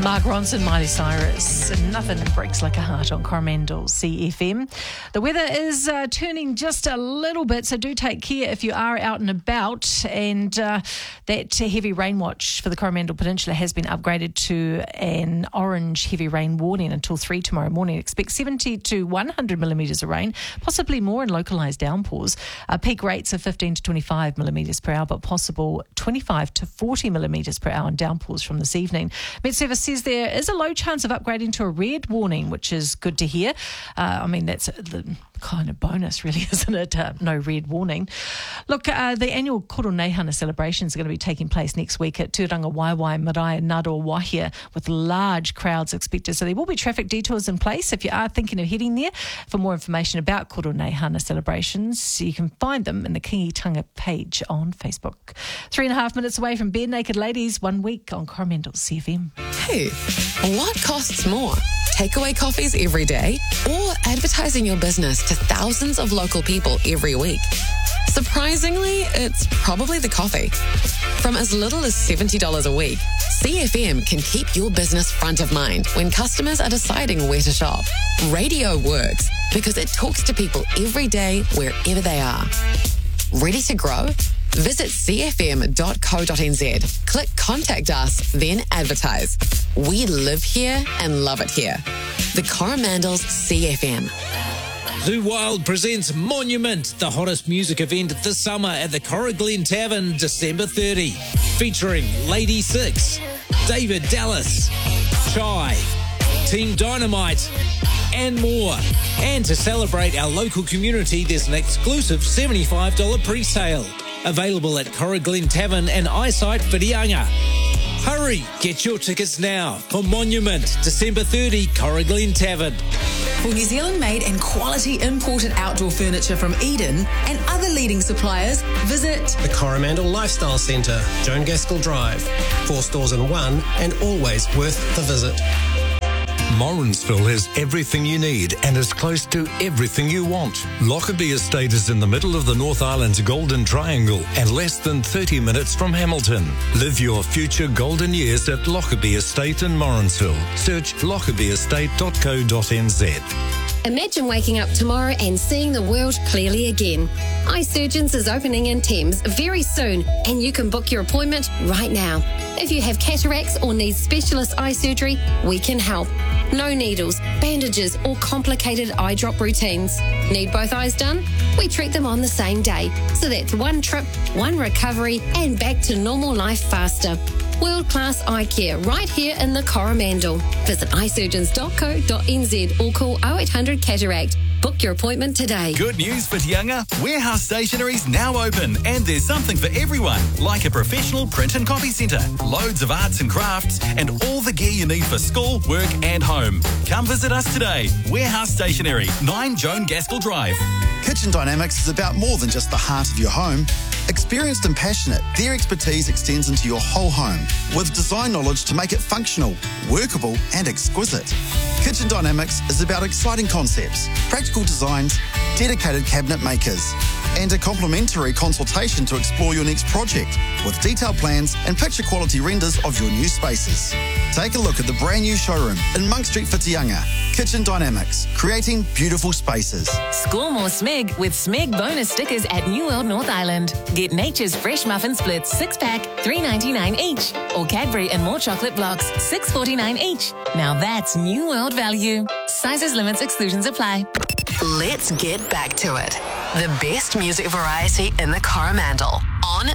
Mark Ronson, Miley Cyrus, and nothing breaks like a heart on Coromandel CFM. The weather is turning just a little bit, so do take care if you are out and about. And that heavy rain watch for the Coromandel Peninsula has been upgraded to an orange heavy rain warning until 3 tomorrow morning. Expect 70 to 100 millimetres of rain, possibly more in localised downpours. Peak rates of 15 to 25 millimetres per hour, but possible 25 to 40 millimetres per hour in downpours from this evening. Met Service says there is a low chance of upgrading to a red warning, which is good to hear. That's the kind of bonus, really, isn't it? No red warning. Look, the annual Koroneihana celebrations are going to be taking place next week at Tūranga Waiwai, Marae, Ngaro Wahia, with large crowds expected. So there will be traffic detours in place if you are thinking of heading there. For more information about Koroneihana celebrations, you can find them in the Kingitanga page on Facebook. 3.5 minutes away from Bare Naked Ladies, 1 week on Coromandel CFM. Hey, what costs more? Takeaway coffees every day or advertising your business to thousands of local people every week? Surprisingly, it's probably the coffee. From as little as $70 a week, CFM can keep your business front of mind when customers are deciding where to shop. Radio works because it talks to people every day wherever they are. Ready to grow? Visit cfm.co.nz. Click Contact Us, then advertise. We live here and love it here. The Coromandel's CFM. Zoo Wild presents Monument, the hottest music event this summer at the Corriglen Tavern, December 30. Featuring Lady Six, David Dallas, Chai, Team Dynamite, and more. And to celebrate our local community, there's an exclusive $75 pre-sale. Available at Corriglen Tavern and Eyesight Whitianga. Hurry, get your tickets now for Monument, December 30, Corriglen Tavern. For New Zealand-made and quality imported outdoor furniture from Eden and other leading suppliers, visit the Coromandel Lifestyle Centre, Joan Gaskell Drive. 4 stores in one and always worth the visit. Morrinsville has everything you need and is close to everything you want. Lockerbie Estate is in the middle of the North Island's Golden Triangle and less than 30 minutes from Hamilton. Live your future golden years at Lockerbie Estate in Morrinsville. Search lockabieestate.co.nz. Imagine waking up tomorrow and seeing the world clearly again. Eye Surgeons is opening in Thames very soon, and you can book your appointment right now. If you have cataracts or need specialist eye surgery, we can help. No needles, bandages, or complicated eye drop routines. Need both eyes done? We treat them on the same day. So that's one trip, one recovery, and back to normal life faster. World-class eye care right here in the Coromandel. Visit eyesurgeons.co.nz or call 0800 Cataract. Book your appointment today. Good news for Tianga. Warehouse Stationery's now open and there's something for everyone, like a professional print and copy centre, loads of arts and crafts, and all the gear you need for school, work and home. Come visit us today. Warehouse Stationery, 9 Joan Gaskell Drive. Kitchen Dynamics is about more than just the heart of your home. Experienced and passionate, their expertise extends into your whole home with design knowledge to make it functional, workable and exquisite. Kitchen Dynamics is about exciting concepts, practical designs, dedicated cabinet makers, and a complimentary consultation to explore your next project with detailed plans and picture quality renders of your new spaces. Take a look at the brand new showroom in Monk Street, Whitianga. Kitchen Dynamics, creating beautiful spaces. Score more SMEG with SMEG bonus stickers at New World North Island. Get Nature's Fresh Muffin Splits 6-pack, $3.99 each. Or Cadbury and More Chocolate Blocks, $6.49 each. Now that's New World value. Sizes, limits, exclusions apply. Let's get back to it. The best music variety in the Coromandel. On